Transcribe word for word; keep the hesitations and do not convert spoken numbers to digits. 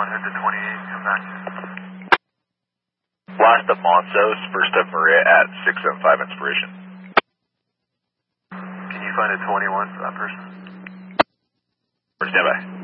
one, hit the twenty-eight, come back. Last of Monsos, first of Maria at six seven five Inspiration. Can you find a twenty-one for that person? Stand by.